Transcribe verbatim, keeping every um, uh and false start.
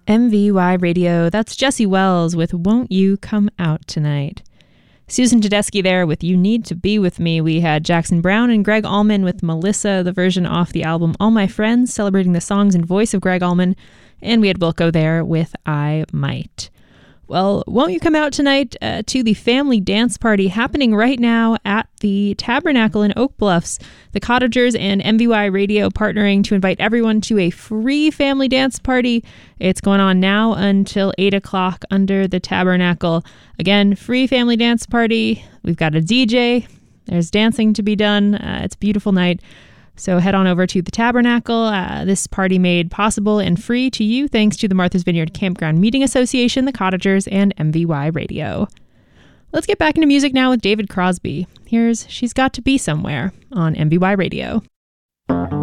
M V Y Radio, that's Jesse Wells with Won't You Come Out Tonight. Susan Tedeschi there with You Need to Be With Me. We had Jackson Browne and Greg Allman with Melissa, the version off the album All My Friends, celebrating the songs and voice of Greg Allman. And we had Wilco there with I Might. Well, won't you come out tonight uh, to the family dance party happening right now at the Tabernacle in Oak Bluffs? The Cottagers and M V Y Radio partnering to invite everyone to a free family dance party. It's going on now until eight o'clock under the Tabernacle. Again, free family dance party. We've got a D J. There's dancing to be done. Uh, it's a beautiful night. So head on over to the Tabernacle. Uh, this party made possible and free to you thanks to the Martha's Vineyard Campground Meeting Association, the Cottagers, and M V Y Radio. Let's get back into music now with David Crosby. Here's She's Got to Be Somewhere on M V Y Radio.